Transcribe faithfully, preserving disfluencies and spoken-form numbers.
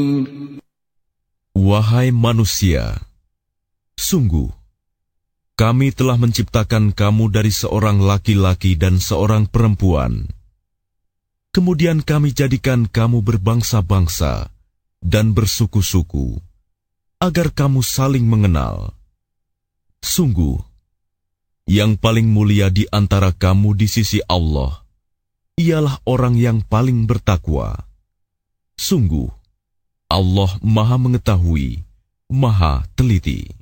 Wahai manusia, sungguh, kami telah menciptakan kamu dari seorang laki-laki dan seorang perempuan. Kemudian kami jadikan kamu berbangsa-bangsa dan bersuku-suku, agar kamu saling mengenal. Sungguh, yang paling mulia di antara kamu di sisi Allah, ialah orang yang paling bertakwa. Sungguh, Allah Maha Mengetahui, Maha Teliti.